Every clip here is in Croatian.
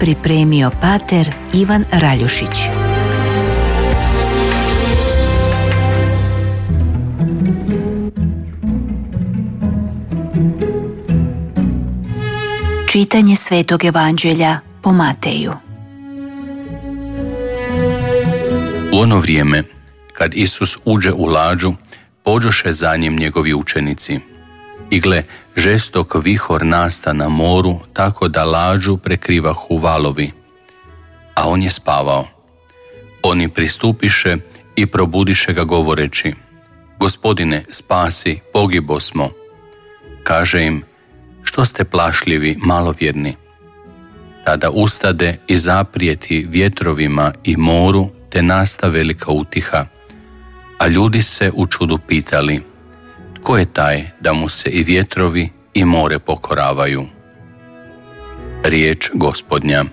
pripremio pater Ivan Raljušić. Čitanje Svetog Evanđelja po Mateju. U ono vrijeme, kad Isus uđe u lađu, pođoše za njim njegovi učenici. I gle, žestok vihor nasta na moru, tako da lađu prekrivahu valovi. A on je spavao. Oni pristupiše i probudiše ga govoreći: Gospodine, spasi, pogibosmo. Kaže im: Što ste plašljivi, malovjerni? Tada ustade i zaprijeti vjetrovima i moru, te nasta velika utiha. A ljudi se u čudu pitali: Tko je taj da mu se i vjetrovi i more pokoravaju? Riječ Gospodnja.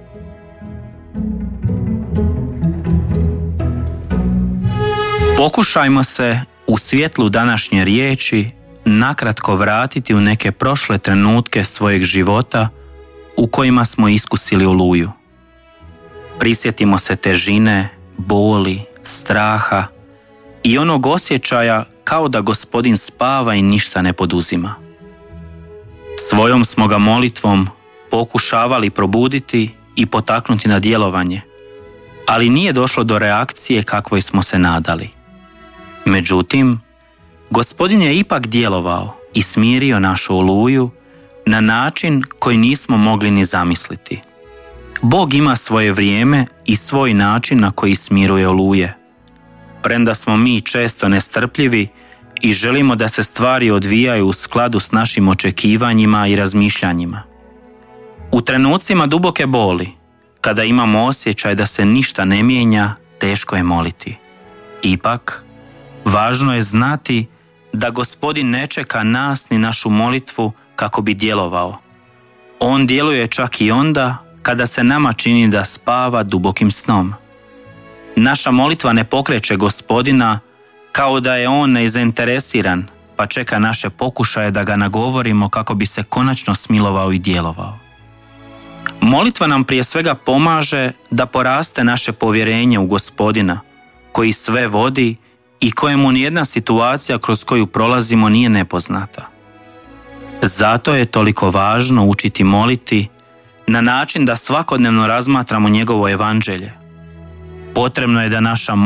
Pokušajmo se u svjetlu današnje riječi nakratko vratiti u neke prošle trenutke svojeg života u kojima smo iskusili oluju. Prisjetimo se težine, boli, straha i onog osjećaja kao da Gospodin spava i ništa ne poduzima. Svojom smo ga molitvom pokušavali probuditi i potaknuti na djelovanje, ali nije došlo do reakcije kakvoj smo se nadali. Međutim, Gospodin je ipak djelovao i smirio našu oluju na način koji nismo mogli ni zamisliti. Bog ima svoje vrijeme i svoj način na koji smiruje oluje. Premda smo mi često nestrpljivi i želimo da se stvari odvijaju u skladu s našim očekivanjima i razmišljanjima. U trenucima duboke boli, kada imamo osjećaj da se ništa ne mijenja, teško je moliti. Ipak, važno je znati da Gospodin ne čeka nas ni našu molitvu kako bi djelovao. On djeluje čak i onda kada se nama čini da spava dubokim snom. Naša molitva ne pokreće Gospodina kao da je on nezainteresiran, pa čeka naše pokušaje da ga nagovorimo kako bi se konačno smilovao i djelovao. Molitva nam prije svega pomaže da poraste naše povjerenje u Gospodina, koji sve vodi i kojemu nijedna situacija kroz koju prolazimo nije nepoznata. Zato je toliko važno učiti moliti na način da svakodnevno razmatramo njegovo evanđelje. Potrebno je da naša